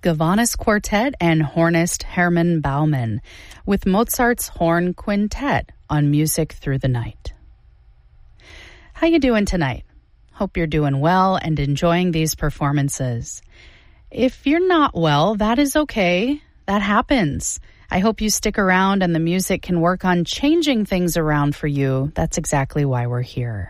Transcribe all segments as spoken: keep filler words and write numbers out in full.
Gavanis Quartet and hornist Hermann Baumann with Mozart's Horn Quintet on Music Through the Night. How you doing tonight? Hope you're doing well and enjoying these performances. If you're not well, that is okay. That happens. I hope you stick around and the music can work on changing things around for you. That's exactly why we're here.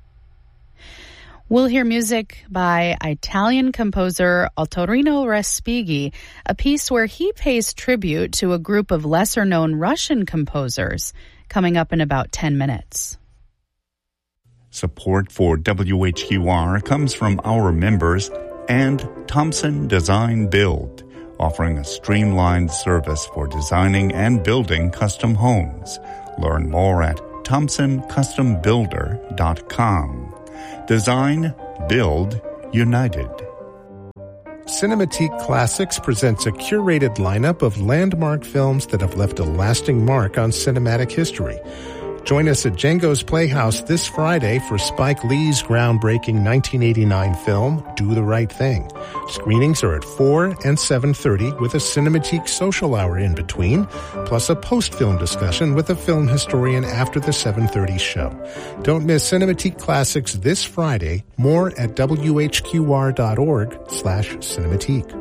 We'll hear music by Italian composer Ottorino Respighi, a piece where he pays tribute to a group of lesser-known Russian composers, coming up in about ten minutes. Support for W H Q R comes from our members and Thompson Design Build, offering a streamlined service for designing and building custom homes. Learn more at thompson custom builder dot com. Design, build, united. Cinematique Classics presents a curated lineup of landmark films that have left a lasting mark on cinematic history. Join us at Django's Playhouse this Friday for Spike Lee's groundbreaking nineteen eighty-nine film, Do the Right Thing. Screenings are at four and seven thirty with a Cinematique social hour in between, plus a post-film discussion with a film historian after the seven thirty show. Don't miss Cinematique Classics this Friday. More at W H Q R dot org slash Cinematique.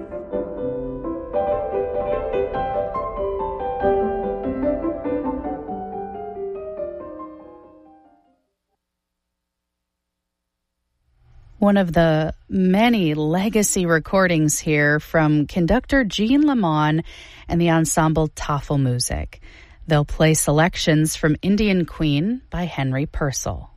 One of the many legacy recordings here from conductor Jean Lamont and the ensemble Tafelmusik. They'll play selections from Indian Queen by Henry Purcell.